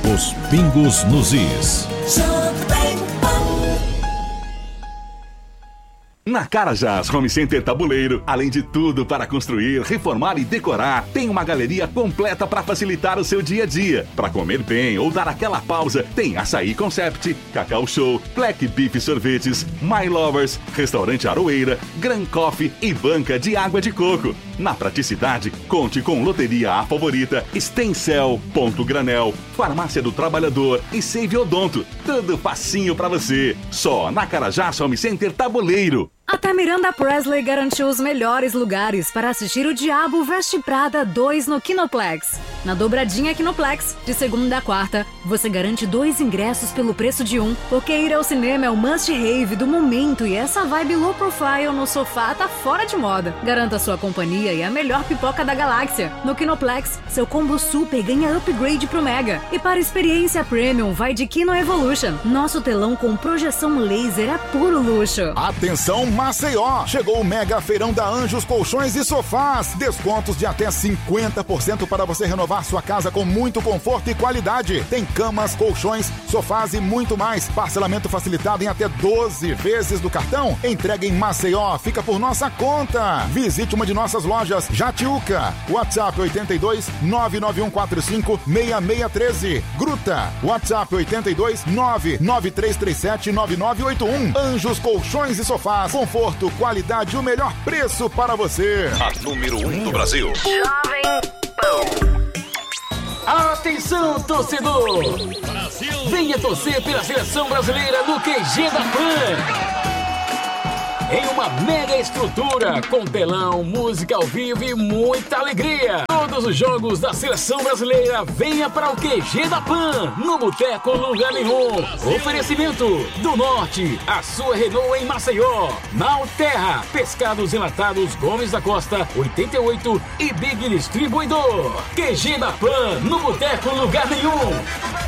Os pingos nos is. Na Carajás Home Center Tabuleiro, além de tudo para construir, reformar e decorar, tem uma galeria completa para facilitar o seu dia a dia. Para comer bem ou dar aquela pausa, tem Açaí Concept, Cacau Show, Black Beef Sorvetes, My Lovers, Restaurante Aroeira, Gran Coffee e banca de água de coco. Na praticidade, conte com Loteria A Favorita, Stencel, Ponto Granel, Farmácia do Trabalhador e Save Odonto. Tudo facinho para você. Só na Carajás Home Center Tabuleiro. Até Miranda Presley garantiu os melhores lugares para assistir O Diabo Veste Prada 2 no Kinoplex. Na dobradinha Kinoplex, de segunda a quarta, você garante 2 ingressos pelo preço de 1, porque ir ao cinema é o must-have do momento e essa vibe low profile no sofá tá fora de moda. Garanta sua companhia e a melhor pipoca da galáxia. No Kinoplex, seu combo super ganha upgrade pro Mega. E para experiência premium, vai de Kino Evolution. Nosso telão com projeção laser é puro luxo. Atenção, Maceió! Chegou o Mega Feirão da Anjos Colchões e Sofás. Descontos de até 50% para você renovar sua casa com muito conforto e qualidade. Tem camas, colchões, sofás e muito mais. Parcelamento facilitado em até 12 vezes do cartão. Entrega em Maceió, fica por nossa conta. Visite uma de nossas lojas, Jatiuca. WhatsApp 82 99145 6613. Gruta. WhatsApp 82 99337 9981. Anjos Colchões e Sofás. Conforto, qualidade e o melhor preço para você. A número 1 do Brasil. Jovem Pan. Atenção, torcedor! Brasil. Venha torcer pela seleção brasileira no QG da Pan. Em uma mega estrutura, com telão, música ao vivo e muita alegria. Todos os jogos da seleção brasileira, venha para o QG da Pan, no Boteco Lugar Nenhum. Oferecimento do Norte, a sua Renault em Maceió. Malterra, Pescados Enlatados Gomes da Costa, 88 e Big Distribuidor. QG da Pan, no Boteco Lugar Nenhum.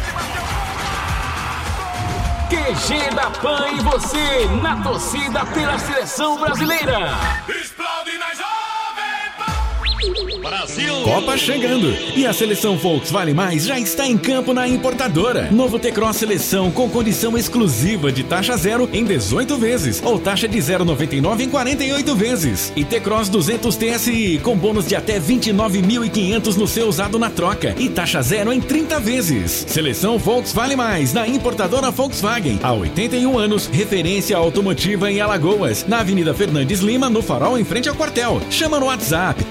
QG da Pan e você, na torcida pela seleção brasileira. Explode na Jovem Pan. Brasil. Copa chegando e a seleção Volkswagen Mais já está em campo na importadora. Novo T-Cross Seleção com condição exclusiva de taxa zero em 18 vezes ou taxa de 0,99 em 48 vezes. E T-Cross 200 TSI com bônus de até 29.500 no seu usado na troca e taxa zero em 30 vezes. Seleção Volkswagen Mais na importadora Volkswagen. Há 81 anos, referência automotiva em Alagoas, na Avenida Fernandes Lima, no Farol, em frente ao quartel. Chama no WhatsApp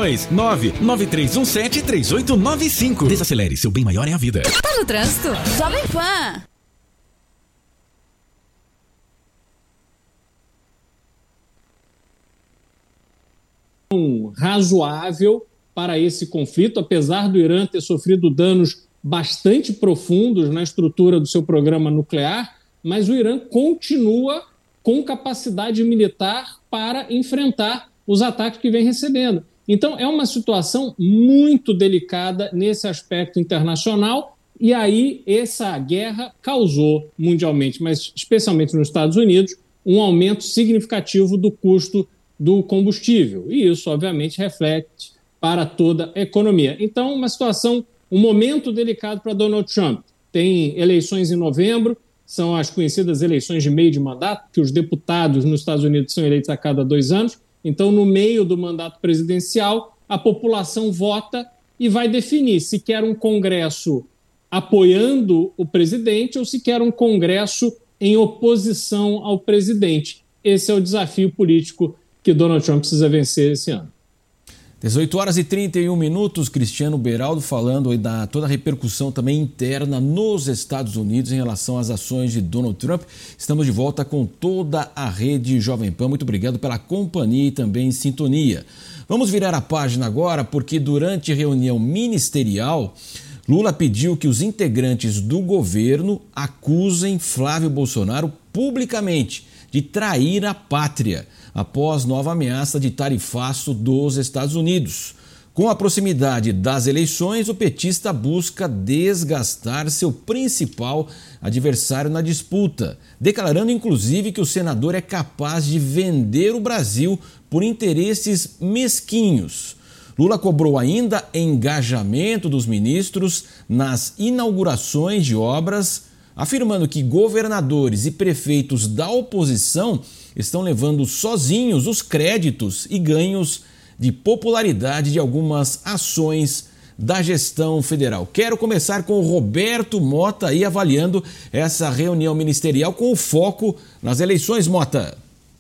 82993173895. Desacelere, seu bem maior é a vida. Tá no trânsito? Jovem Pan. Razoável para esse conflito, apesar do Irã ter sofrido danos bastante profundos na estrutura do seu programa nuclear, mas o Irã continua com capacidade militar para enfrentar os ataques que vem recebendo. Então, é uma situação muito delicada nesse aspecto internacional, e aí essa guerra causou mundialmente, mas especialmente nos Estados Unidos, um aumento significativo do custo do combustível. E isso, obviamente, reflete para toda a economia. Então, uma situação, um momento delicado para Donald Trump. Tem eleições em novembro, são as conhecidas eleições de meio de mandato, que os deputados nos Estados Unidos são eleitos a cada 2 anos. Então, no meio do mandato presidencial, a população vota e vai definir se quer um Congresso apoiando o presidente ou se quer um Congresso em oposição ao presidente. Esse é o desafio político que Donald Trump precisa vencer esse ano. 18h31, Cristiano Beraldo falando aí da toda a repercussão também interna nos Estados Unidos em relação às ações de Donald Trump. Estamos de volta com toda a rede Jovem Pan. Muito obrigado pela companhia e também sintonia. Vamos virar a página agora porque durante reunião ministerial, Lula pediu que os integrantes do governo acusem Flávio Bolsonaro publicamente de trair a pátria, após nova ameaça de tarifaço dos Estados Unidos. Com a proximidade das eleições, o petista busca desgastar seu principal adversário na disputa, declarando inclusive que o senador é capaz de vender o Brasil por interesses mesquinhos. Lula cobrou ainda engajamento dos ministros nas inaugurações de obras, afirmando que governadores e prefeitos da oposição estão levando sozinhos os créditos e ganhos de popularidade de algumas ações da gestão federal. Quero começar com o Roberto Mota aí avaliando essa reunião ministerial com o foco nas eleições, Mota.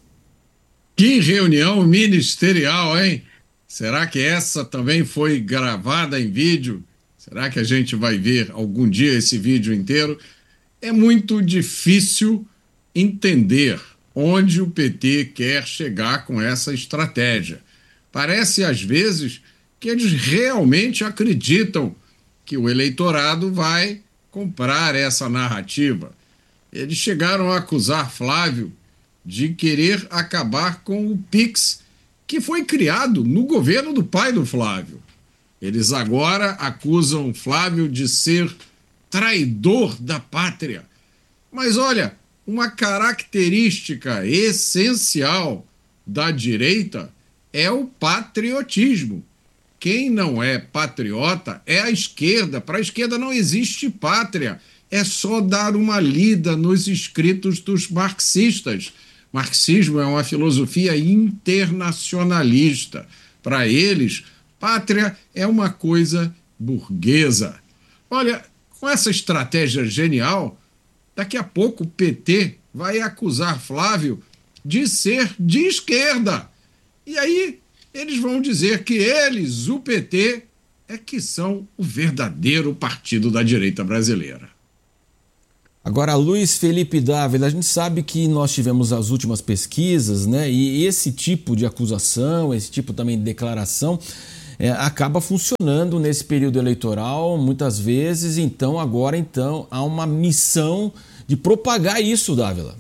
Que reunião ministerial, hein? Será que essa também foi gravada em vídeo? Será que a gente vai ver algum dia esse vídeo inteiro? É muito difícil entender onde o PT quer chegar com essa estratégia. Parece, às vezes, que eles realmente acreditam que o eleitorado vai comprar essa narrativa. Eles chegaram a acusar Flávio de querer acabar com o Pix, que foi criado no governo do pai do Flávio. Eles agora acusam Flávio de ser traidor da pátria. Mas olha, uma característica essencial da direita é o patriotismo. Quem não é patriota é a esquerda. Para a esquerda não existe pátria. É só dar uma lida nos escritos dos marxistas. Marxismo é uma filosofia internacionalista. Para eles, pátria é uma coisa burguesa. Olha, com essa estratégia genial, daqui a pouco o PT vai acusar Flávio de ser de esquerda. E aí eles vão dizer que eles, o PT, é que são o verdadeiro partido da direita brasileira. Agora, Luiz Felipe Dávila, a gente sabe que nós tivemos as últimas pesquisas, né? E esse tipo de acusação, esse tipo também de declaração acaba funcionando nesse período eleitoral muitas vezes. Então, agora há uma missão de propagar isso, Dávila.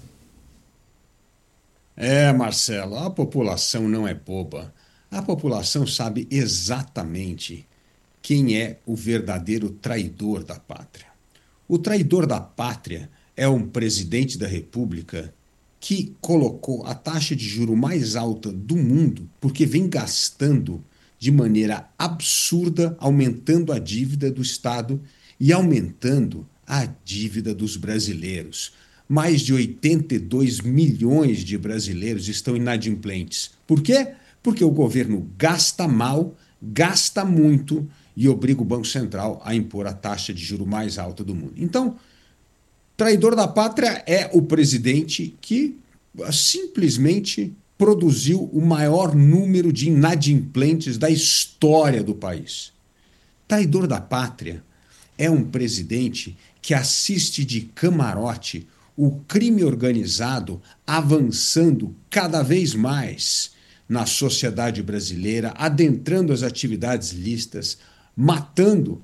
Marcelo, a população não é boba. A população sabe exatamente quem é o verdadeiro traidor da pátria. O traidor da pátria é um presidente da República que colocou a taxa de juros mais alta do mundo porque vem gastando de maneira absurda, aumentando a dívida do Estado e aumentando a dívida dos brasileiros. Mais de 82 milhões de brasileiros estão inadimplentes. Por quê? Porque o governo gasta mal, gasta muito e obriga o Banco Central a impor a taxa de juros mais alta do mundo. Então, traidor da pátria é o presidente que simplesmente produziu o maior número de inadimplentes da história do país. Traidor da pátria é um presidente que assiste de camarote o crime organizado avançando cada vez mais na sociedade brasileira, adentrando as atividades lícitas, matando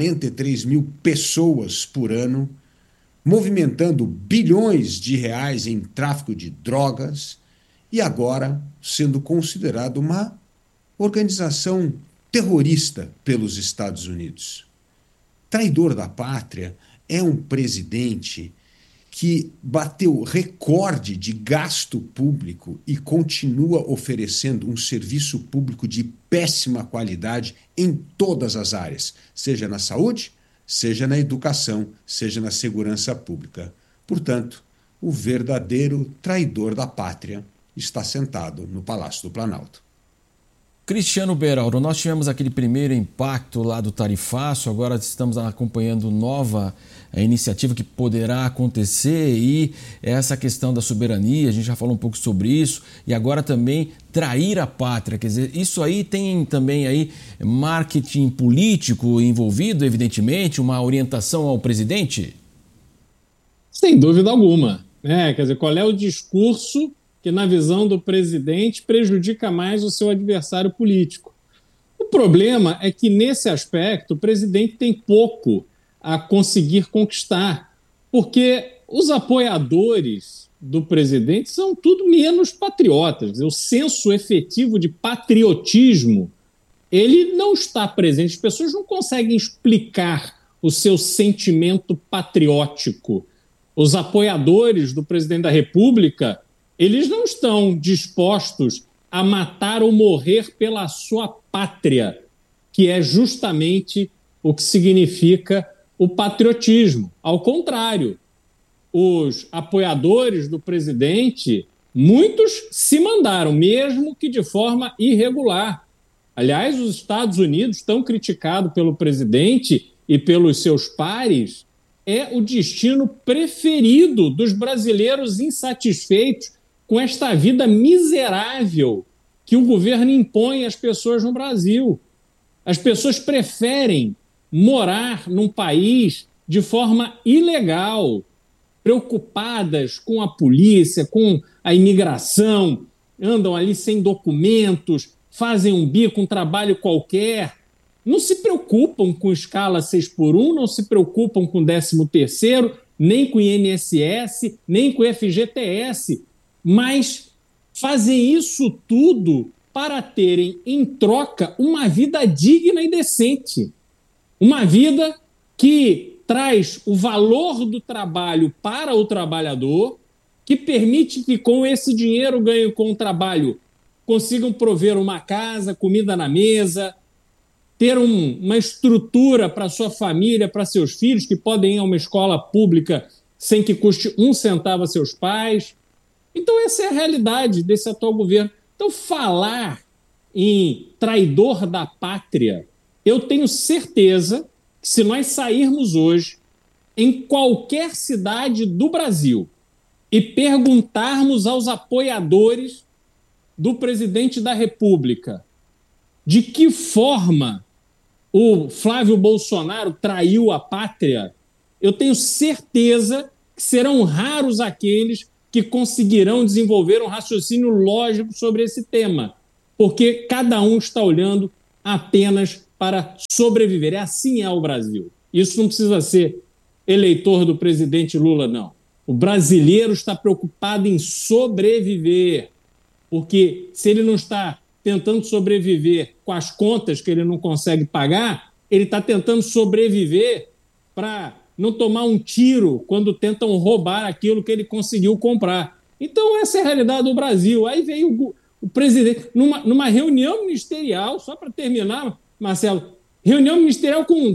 43 mil pessoas por ano, movimentando bilhões de reais em tráfico de drogas e agora sendo considerado uma organização terrorista pelos Estados Unidos. Traidor da pátria é um presidente que bateu recorde de gasto público e continua oferecendo um serviço público de péssima qualidade em todas as áreas, seja na saúde, seja na educação, seja na segurança pública. Portanto, o verdadeiro traidor da pátria está sentado no Palácio do Planalto. Cristiano Beraldo, nós tivemos aquele primeiro impacto lá do tarifaço, agora estamos acompanhando nova iniciativa que poderá acontecer e essa questão da soberania, a gente já falou um pouco sobre isso, e agora também trair a pátria, quer dizer, isso aí tem também aí marketing político envolvido, evidentemente, uma orientação ao presidente? Sem dúvida alguma, né? Quer dizer, qual é o discurso que, na visão do presidente, prejudica mais o seu adversário político? O problema é que, nesse aspecto, o presidente tem pouco a conseguir conquistar, porque os apoiadores do presidente são tudo menos patriotas. O senso efetivo de patriotismo, ele não está presente. As pessoas não conseguem explicar o seu sentimento patriótico. Os apoiadores do presidente da República, eles não estão dispostos a matar ou morrer pela sua pátria, que é justamente o que significa o patriotismo. Ao contrário, os apoiadores do presidente, muitos se mandaram, mesmo que de forma irregular. Aliás, os Estados Unidos, tão criticado pelo presidente e pelos seus pares, é o destino preferido dos brasileiros insatisfeitos com esta vida miserável que o governo impõe às pessoas no Brasil. As pessoas preferem morar num país de forma ilegal, preocupadas com a polícia, com a imigração, andam ali sem documentos, fazem um bico, um trabalho qualquer, não se preocupam com escala 6x1, não se preocupam com 13º, nem com INSS, nem com FGTS, mas fazem isso tudo para terem, em troca, uma vida digna e decente. Uma vida que traz o valor do trabalho para o trabalhador, que permite que com esse dinheiro ganho com o trabalho consigam prover uma casa, comida na mesa, ter uma estrutura para sua família, para seus filhos, que podem ir a uma escola pública sem que custe 1 centavo a seus pais. Então essa é a realidade desse atual governo. Então falar em traidor da pátria, eu tenho certeza que se nós sairmos hoje em qualquer cidade do Brasil e perguntarmos aos apoiadores do presidente da República de que forma o Flávio Bolsonaro traiu a pátria, eu tenho certeza que serão raros aqueles que conseguirão desenvolver um raciocínio lógico sobre esse tema, porque cada um está olhando apenas para sobreviver. Assim é o Brasil. Isso não precisa ser eleitor do presidente Lula, não. O brasileiro está preocupado em sobreviver, porque se ele não está tentando sobreviver com as contas que ele não consegue pagar, ele está tentando sobreviver para não tomar um tiro quando tentam roubar aquilo que ele conseguiu comprar. Então, essa é a realidade do Brasil. Aí veio o presidente, numa reunião ministerial, só para terminar, Marcelo, reunião ministerial com,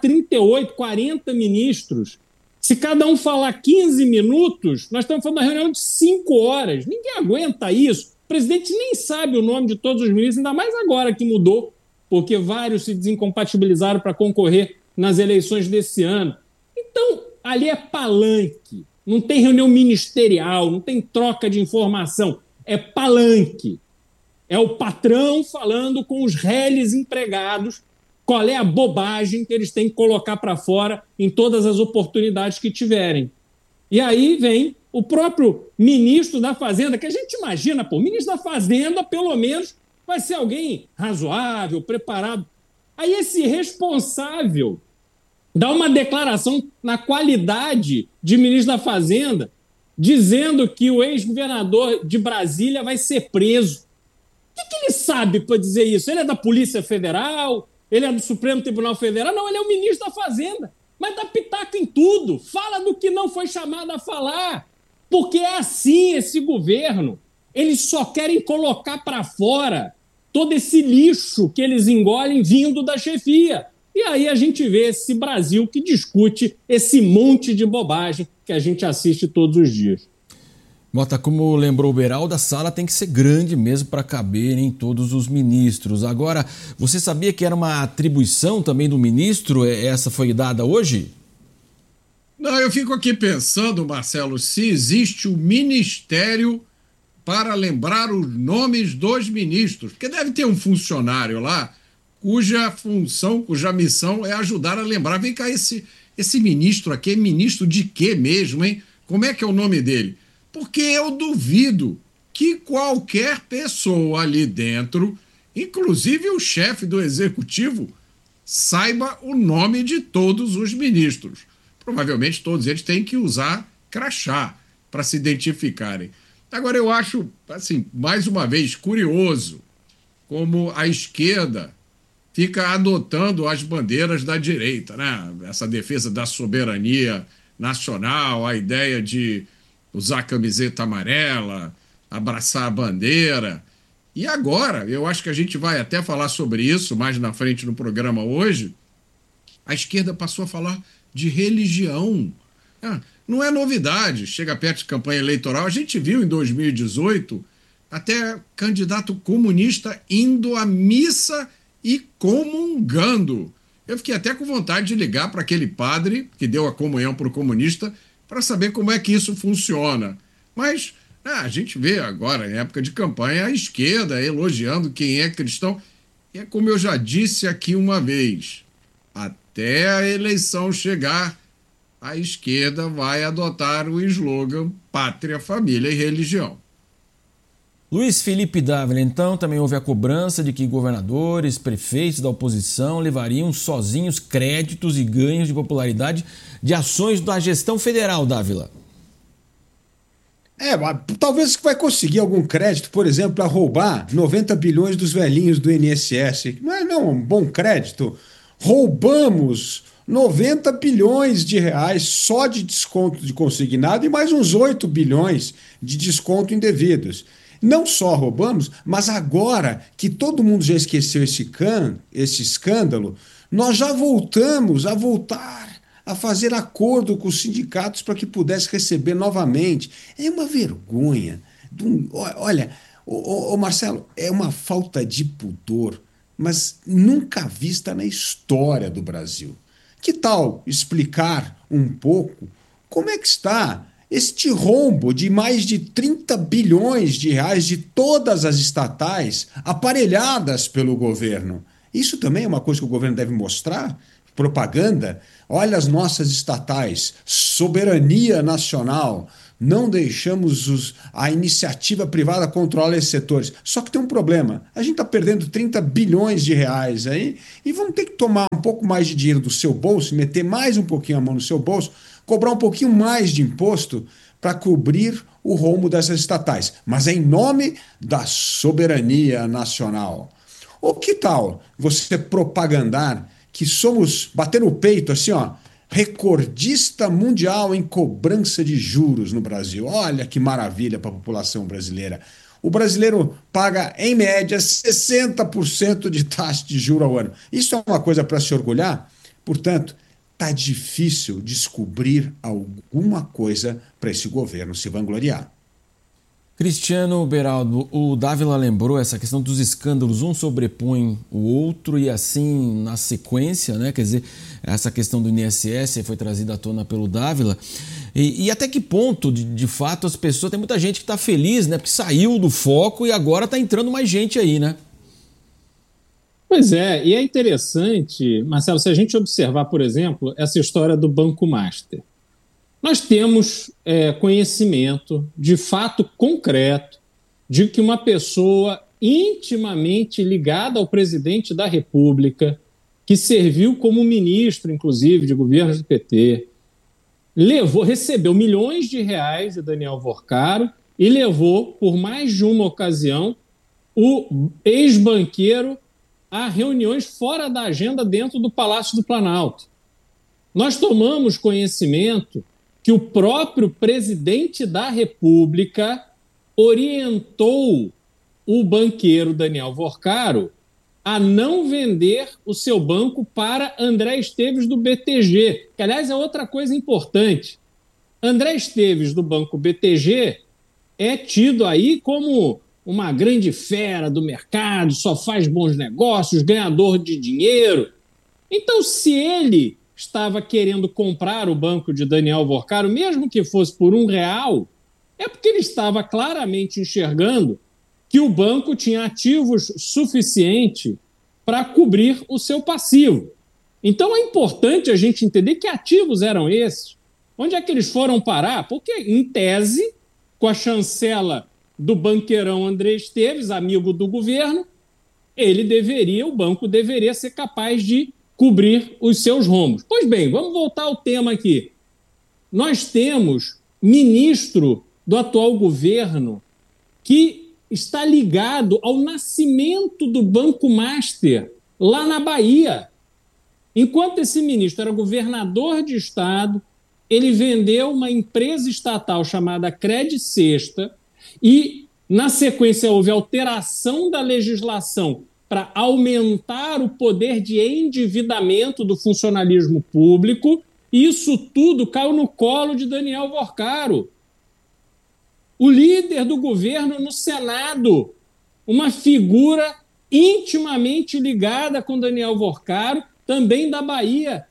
38, 40 ministros. Se cada um falar 15 minutos, nós estamos falando de uma reunião de 5 horas. Ninguém aguenta isso. O presidente nem sabe o nome de todos os ministros, ainda mais agora que mudou, porque vários se desincompatibilizaram para concorrer nas eleições desse ano. Então, ali é palanque. Não tem reunião ministerial, não tem troca de informação. É palanque. É o patrão falando com os réis empregados qual é a bobagem que eles têm que colocar para fora em todas as oportunidades que tiverem. E aí vem o próprio ministro da Fazenda, que a gente imagina, o ministro da Fazenda, pelo menos, vai ser alguém razoável, preparado. Aí esse responsável dá uma declaração na qualidade de ministro da Fazenda, dizendo que o ex-governador de Brasília vai ser preso. O que ele sabe para dizer isso? Ele é da Polícia Federal? Ele é do Supremo Tribunal Federal? Não, ele é o ministro da Fazenda. Mas dá pitaco em tudo. Fala do que não foi chamado a falar. Porque é assim esse governo. Eles só querem colocar para fora todo esse lixo que eles engolem vindo da chefia. E aí a gente vê esse Brasil que discute esse monte de bobagem que a gente assiste todos os dias. Mota, como lembrou o Beraldo, a sala tem que ser grande mesmo para caber em todos os ministros. Agora, você sabia que era uma atribuição também do ministro? Essa foi dada hoje? Não, eu fico aqui pensando, Marcelo, se existe o ministério para lembrar os nomes dos ministros. Porque deve ter um funcionário lá cuja função, cuja missão é ajudar a lembrar. Vem cá, esse ministro aqui é ministro de quê mesmo, hein? Como é que é o nome dele? Porque eu duvido que qualquer pessoa ali dentro, inclusive o chefe do executivo, saiba o nome de todos os ministros. Provavelmente todos eles têm que usar crachá para se identificarem. Agora eu acho, assim, mais uma vez, curioso como a esquerda fica adotando as bandeiras da direita, né? Essa defesa da soberania nacional, a ideia de usar camiseta amarela, abraçar a bandeira. E agora, eu acho que a gente vai até falar sobre isso mais na frente no programa hoje, a esquerda passou a falar de religião. Não é novidade, chega perto de campanha eleitoral, a gente viu em 2018 até candidato comunista indo à missa e comungando. Eu fiquei até com vontade de ligar para aquele padre que deu a comunhão para o comunista para saber como é que isso funciona. Mas a gente vê agora, em época de campanha, a esquerda elogiando quem é cristão. E é como eu já disse aqui uma vez, até a eleição chegar, a esquerda vai adotar o slogan Pátria, Família e Religião. Luiz Felipe Dávila, então, também houve a cobrança de que governadores, prefeitos da oposição levariam sozinhos créditos e ganhos de popularidade de ações da gestão federal, Dávila. Talvez vai conseguir algum crédito, por exemplo, para roubar 90 bilhões dos velhinhos do INSS. Não é um bom crédito? Roubamos 90 bilhões de reais só de desconto de consignado e mais uns 8 bilhões de desconto indevidos. Não só roubamos, mas agora que todo mundo já esqueceu esse escândalo, nós já voltamos a fazer acordo com os sindicatos para que pudesse receber novamente. É uma vergonha. Olha, Marcelo, é uma falta de pudor, mas nunca vista na história do Brasil. Que tal explicar um pouco como é que está este rombo de mais de 30 bilhões de reais de todas as estatais aparelhadas pelo governo? Isso também é uma coisa que o governo deve mostrar? Propaganda? Olha as nossas estatais, soberania nacional, não deixamos a iniciativa privada controlar esses setores. Só que tem um problema, a gente está perdendo 30 bilhões de reais aí e vamos ter que tomar um pouco mais de dinheiro do seu bolso, meter mais um pouquinho a mão no seu bolso, cobrar um pouquinho mais de imposto para cobrir o rombo dessas estatais, mas em nome da soberania nacional. Ou que tal você propagandar que somos, bater no peito assim, recordista mundial em cobrança de juros no Brasil. Olha que maravilha para a população brasileira. O brasileiro paga, em média, 60% de taxa de juros ao ano. Isso é uma coisa para se orgulhar? Portanto, está difícil descobrir alguma coisa para esse governo se vangloriar. Cristiano Beraldo, o Dávila lembrou essa questão dos escândalos, um sobrepõe o outro e assim na sequência, né? Quer dizer, essa questão do INSS foi trazida à tona pelo Dávila. E até que ponto, de fato, as pessoas... Tem muita gente que está feliz, né? Porque saiu do foco e agora está entrando mais gente aí, né? Pois é, e é interessante, Marcelo, se a gente observar, por exemplo, essa história do Banco Master. Nós temos conhecimento de fato concreto de que uma pessoa intimamente ligada ao presidente da República, que serviu como ministro, inclusive, de governos do PT, recebeu milhões de reais de Daniel Vorcaro e levou, por mais de uma ocasião, o ex-banqueiro a reuniões fora da agenda dentro do Palácio do Planalto. Nós tomamos conhecimento que o próprio presidente da República orientou o banqueiro Daniel Vorcaro a não vender o seu banco para André Esteves do BTG, que, aliás, é outra coisa importante. André Esteves do Banco BTG é tido aí como uma grande fera do mercado, só faz bons negócios, ganhador de dinheiro. Então, se ele estava querendo comprar o banco de Daniel Vorcaro, mesmo que fosse por R$1, é porque ele estava claramente enxergando que o banco tinha ativos suficientes para cobrir o seu passivo. Então é importante a gente entender que ativos eram esses, onde é que eles foram parar, porque, em tese, com a chancela do banqueirão André Esteves, amigo do governo, o banco deveria ser capaz de cobrir os seus rombos. Pois bem, vamos voltar ao tema aqui. Nós temos ministro do atual governo que está ligado ao nascimento do Banco Master lá na Bahia. Enquanto esse ministro era governador de estado, ele vendeu uma empresa estatal chamada Credit Sexta e Na sequência, houve alteração da legislação para aumentar o poder de endividamento do funcionalismo público. Isso tudo caiu no colo de Daniel Vorcaro, o líder do governo no Senado, uma figura intimamente ligada com Daniel Vorcaro, também da Bahia.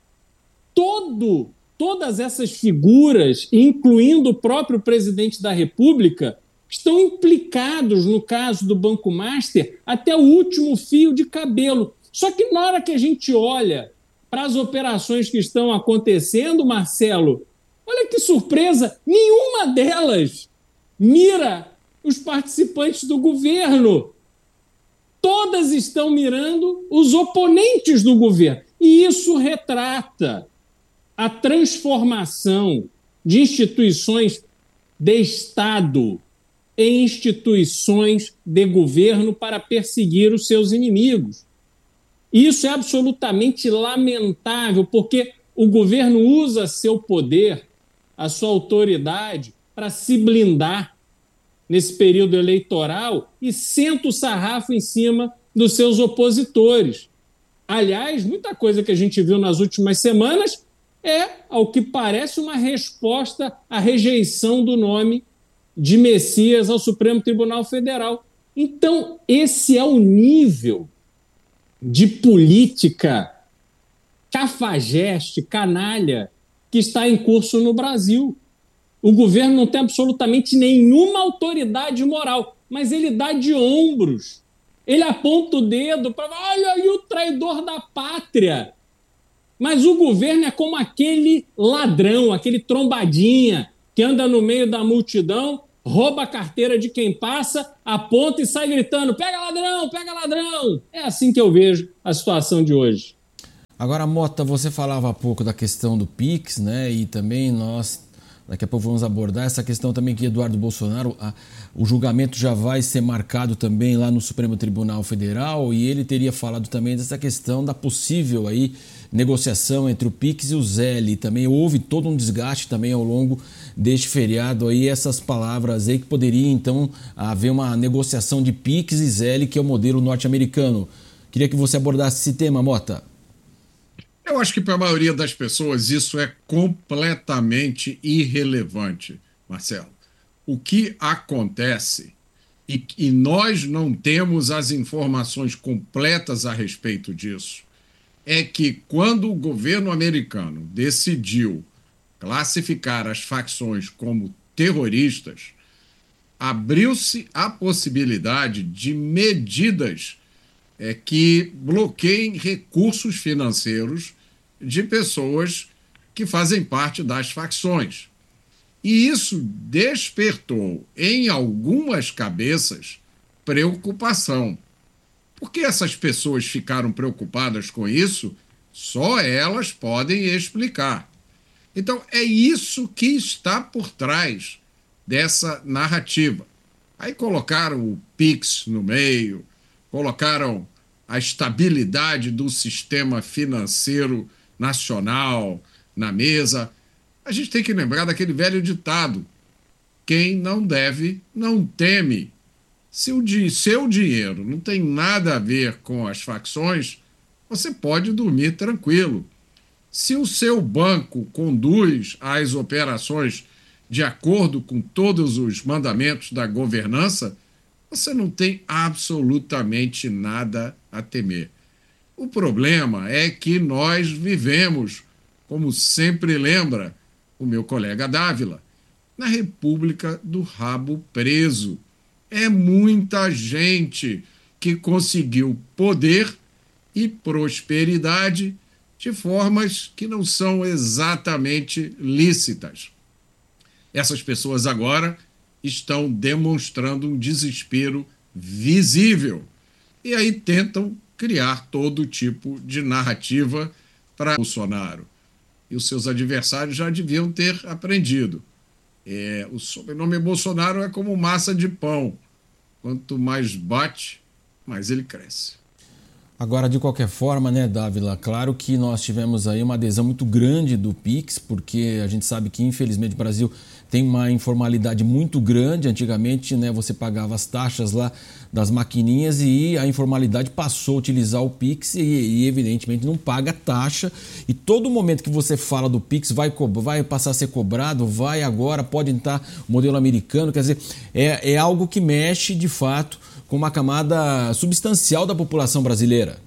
Todas essas figuras, incluindo o próprio presidente da República, estão implicados no caso do Banco Master até o último fio de cabelo. Só que na hora que a gente olha para as operações que estão acontecendo, Marcelo, olha que surpresa, nenhuma delas mira os participantes do governo. Todas estão mirando os oponentes do governo. E isso retrata a transformação de instituições de Estado em instituições de governo para perseguir os seus inimigos. Isso é absolutamente lamentável, porque o governo usa seu poder, a sua autoridade, para se blindar nesse período eleitoral e senta o sarrafo em cima dos seus opositores. Aliás, muita coisa que a gente viu nas últimas semanas é, ao que parece, uma resposta à rejeição do nome de Messias ao Supremo Tribunal Federal. Então, esse é o nível de política cafajeste, canalha, que está em curso no Brasil. O governo não tem absolutamente nenhuma autoridade moral, mas ele dá de ombros. Ele aponta o dedo para... Olha aí o traidor da pátria. Mas o governo é como aquele ladrão, aquele trombadinha que anda no meio da multidão, rouba a carteira de quem passa, aponta e sai gritando: pega ladrão, pega ladrão. É assim que eu vejo a situação de hoje. Agora, Mota, você falava há pouco da questão do Pix, né? E também nós, daqui a pouco, vamos abordar essa questão também que Eduardo Bolsonaro, o julgamento já vai ser marcado também lá no Supremo Tribunal Federal, e ele teria falado também dessa questão da possível aí negociação entre o Pix e o Zelle. Também houve todo um desgaste também ao longo deste feriado aí, essas palavras aí que poderia então haver uma negociação de Pix e Zelle, que é o modelo norte-americano. Queria que você abordasse esse tema, Mota. Eu acho que para a maioria das pessoas isso é completamente irrelevante, Marcelo. O que acontece, e nós não temos as informações completas a respeito disso, é que quando o governo americano decidiu classificar as facções como terroristas, abriu-se a possibilidade de medidas que bloqueiem recursos financeiros de pessoas que fazem parte das facções. E isso despertou em algumas cabeças preocupação. Por que essas pessoas ficaram preocupadas com isso? Só elas podem explicar. Então, é isso que está por trás dessa narrativa. Aí colocaram o Pix no meio, colocaram a estabilidade do sistema financeiro nacional na mesa. A gente tem que lembrar daquele velho ditado: quem não deve, não teme. Se o seu dinheiro não tem nada a ver com as facções, você pode dormir tranquilo. Se o seu banco conduz as operações de acordo com todos os mandamentos da governança, você não tem absolutamente nada a temer. O problema é que nós vivemos, como sempre lembra o meu colega Dávila, na República do Rabo Preso. É muita gente que conseguiu poder e prosperidade de formas que não são exatamente lícitas. Essas pessoas agora estão demonstrando um desespero visível e aí tentam criar todo tipo de narrativa para Bolsonaro. E os seus adversários já deviam ter aprendido. O sobrenome Bolsonaro é como massa de pão. Quanto mais bate, mais ele cresce. Agora, de qualquer forma, né, Dávila, claro que nós tivemos aí uma adesão muito grande do Pix, porque a gente sabe que, infelizmente, o Brasil tem uma informalidade muito grande. Antigamente, né, você pagava as taxas lá das maquininhas e a informalidade passou a utilizar o Pix e evidentemente, não paga taxa. E todo momento que você fala do Pix vai passar a ser cobrado, vai agora, pode entrar o modelo americano. Quer dizer, é algo que mexe, de fato, com uma camada substancial da população brasileira.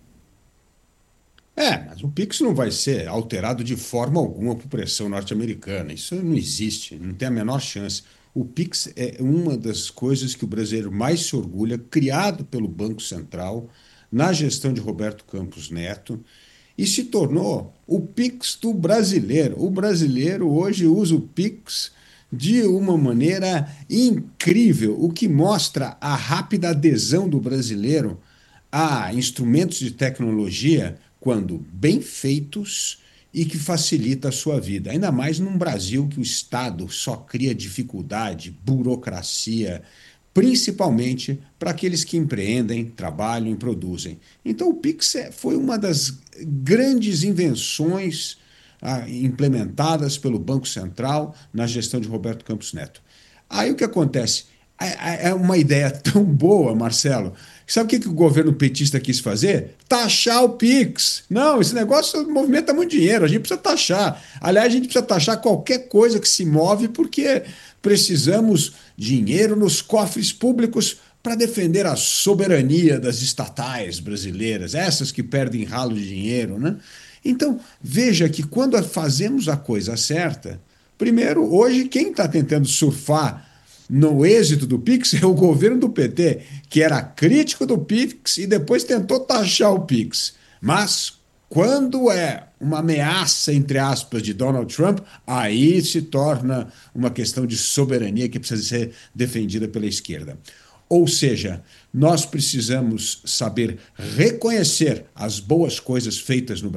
Mas o Pix não vai ser alterado de forma alguma por pressão norte-americana. Isso não existe, não tem a menor chance. O Pix é uma das coisas que o brasileiro mais se orgulha, criado pelo Banco Central, na gestão de Roberto Campos Neto, e se tornou o Pix do brasileiro. O brasileiro hoje usa o Pix de uma maneira incrível, o que mostra a rápida adesão do brasileiro a instrumentos de tecnologia quando bem feitos e que facilita a sua vida. Ainda mais num Brasil que o Estado só cria dificuldade, burocracia, principalmente para aqueles que empreendem, trabalham e produzem. Então o Pix foi uma das grandes invenções implementadas pelo Banco Central na gestão de Roberto Campos Neto. Aí o que acontece? É uma ideia tão boa, Marcelo. Sabe o que o governo petista quis fazer? Taxar o Pix. Não, esse negócio movimenta muito dinheiro, a gente precisa taxar. Aliás, a gente precisa taxar qualquer coisa que se move porque precisamos dinheiro nos cofres públicos para defender a soberania das estatais brasileiras, essas que perdem ralo de dinheiro, né? Então, veja que quando fazemos a coisa certa, primeiro, hoje, quem está tentando surfar no êxito do Pix é o governo do PT, que era crítico do Pix e depois tentou taxar o Pix. Mas, quando é uma ameaça, entre aspas, de Donald Trump, aí se torna uma questão de soberania que precisa ser defendida pela esquerda. Ou seja, nós precisamos saber reconhecer as boas coisas feitas no Brasil.